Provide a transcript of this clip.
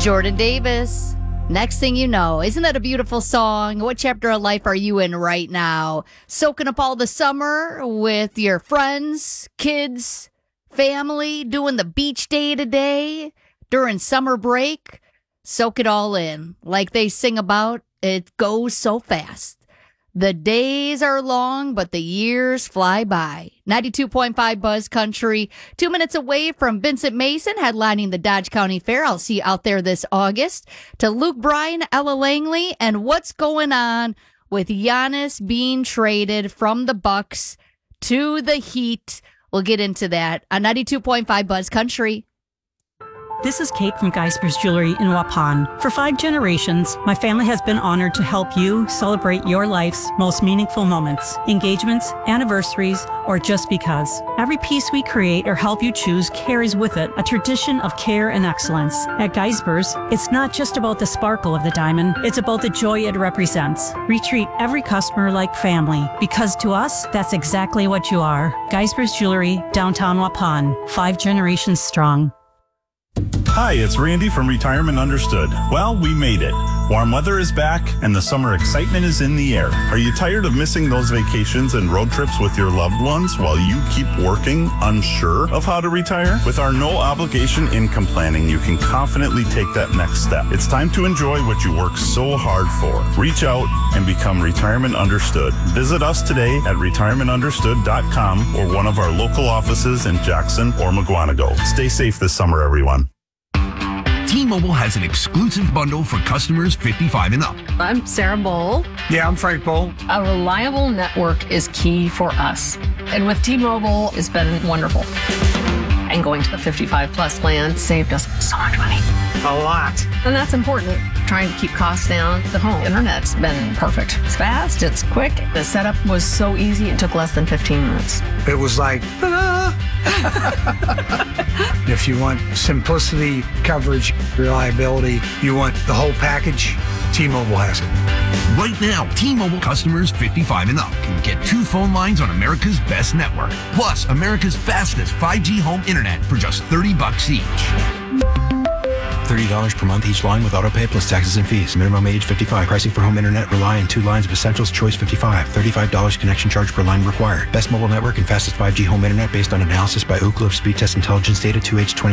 Jordan Davis. Next thing you know, isn't that a beautiful song? What chapter of life are you in right now? Soaking up all the summer with your friends, kids, family, doing the beach day today during summer break? Soak it all in. Like they sing about, it goes so fast. The days are long, but the years fly by. 92.5 Buzz Country, 2 minutes away from Vincent Mason headlining the Dodge County Fair. I'll see you out there this August. To Luke Bryan, Ella Langley, and what's going on with Giannis being traded from the Bucks to the Heat. We'll get into that on 92.5 Buzz Country. This is Kate from Geisper's Jewelry in Waupun. For 5 generations, my family has been honored to help you celebrate your life's most meaningful moments, engagements, anniversaries, or just because. Every piece we create or help you choose carries with it a tradition of care and excellence. At Geisper's, it's not just about the sparkle of the diamond, it's about the joy it represents. We treat every customer like family, because to us, that's exactly what you are. Geisper's Jewelry, downtown Waupun, 5 generations strong. Hi, it's Randy from Retirement Understood. Well, we made it. Warm weather is back and the summer excitement is in the air. Are you tired of missing those vacations and road trips with your loved ones while you keep working, unsure of how to retire? With our no obligation income planning, you can confidently take that next step. It's time to enjoy what you work so hard for. Reach out and become Retirement Understood. Visit us today at retirementunderstood.com or one of our local offices in Jackson or Mukwonago. Stay safe this summer, everyone. T-Mobile has an exclusive bundle for customers 55 and up. I'm Sarah Bowl. Yeah, I'm Frank Bowl. A reliable network is key for us. And with T-Mobile, it's been wonderful. And going to the 55 plus plan saved us so much money. A lot. And that's important. Trying to keep costs down. The home internet's been perfect. It's fast, it's quick. The setup was so easy, it took less than 15 minutes. It was like, ta-da! If you want simplicity, coverage, reliability, you want the whole package, T-Mobile has it. Right now, T-Mobile customers 55 and up can get 2 phone lines on America's best network, plus America's fastest 5G home internet for just $30 each. $30 per month each line with autopay plus taxes and fees. Minimum age 55. Pricing for home internet rely on 2 lines of essentials. Choice 55. $35 connection charge per line required. Best mobile network and fastest 5G home internet based on analysis by Ookla of Speed Test Intelligence data 2H20.